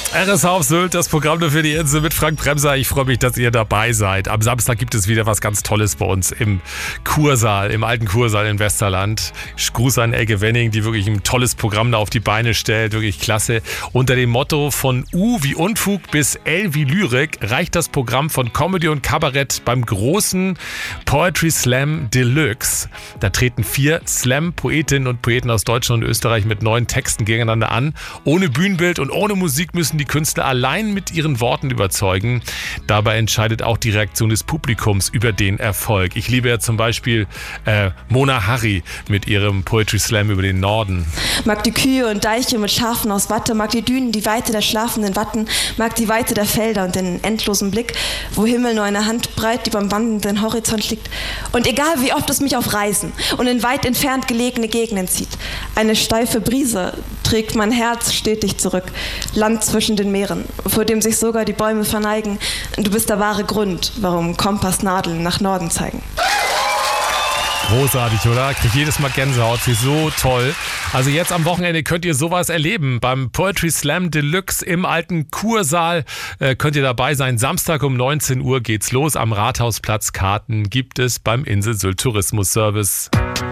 RSH auf Sylt, das Programm nur für die Insel mit Frank Bremser. Ich freue mich, dass ihr dabei seid. Am Samstag gibt es wieder was ganz Tolles bei uns im Kursaal, im alten Kursaal in Westerland. Gruß an Elke Wenning, die wirklich ein tolles Programm da auf die Beine stellt. Wirklich klasse. Unter dem Motto von U wie Unfug bis L wie Lyrik reicht das Programm von Comedy und Kabarett beim großen Poetry Slam Deluxe. Da treten 4 Slam-Poetinnen und Poeten aus Deutschland und Österreich mit neuen Texten gegeneinander an. Ohne Bühnenbild und ohne Musik müssen die Künstler allein mit ihren Worten überzeugen. Dabei entscheidet auch die Reaktion des Publikums über den Erfolg. Ich liebe ja zum Beispiel Mona Harry mit ihrem Poetry Slam über den Norden. Mag die Kühe und Deiche mit Schafen aus Watte, mag die Dünen, die Weite der schlafenden Watten, mag die Weite der Felder und den endlosen Blick, wo Himmel nur eine Handbreit, die beim wandernden Horizont liegt. Und egal wie oft es mich auf Reisen und in weit entfernt gelegene Gegenden zieht, eine steife Brise trägt mein Herz stetig zurück. Land zwischen den Meeren, vor dem sich sogar die Bäume verneigen. Du bist der wahre Grund, warum Kompassnadeln nach Norden zeigen. Großartig, oder? Krieg jedes Mal Gänsehaut, wie so toll. Also jetzt am Wochenende könnt ihr sowas erleben. Beim Poetry Slam Deluxe im alten Kursaal könnt ihr dabei sein. Samstag um 19 Uhr geht's los am Rathausplatz. Karten gibt es beim Insel Sylt Tourismus Service.